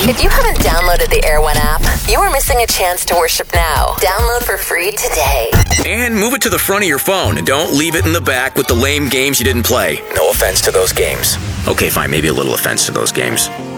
If you haven't downloaded the Air One app, you are missing a chance to worship now. Download for free today. And move it to the front of your phone. Don't leave it in the back with the lame games you didn't play. No offense to those games. Okay, fine, maybe a little offense to those games.